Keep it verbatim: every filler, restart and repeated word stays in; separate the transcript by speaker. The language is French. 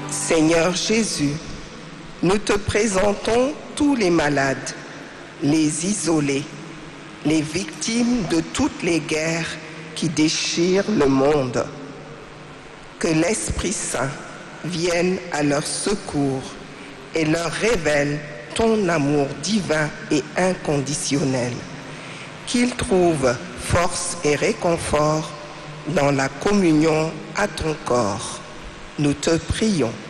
Speaker 1: Seigneur Jésus, nous te présentons tous les malades, les isolés, les victimes de toutes les guerres qui déchirent le monde. Que l'Esprit Saint vienne à leur secours et leur révèle ton amour divin et inconditionnel. Qu'ils trouvent force et réconfort dans la communion à ton corps. Nous te prions.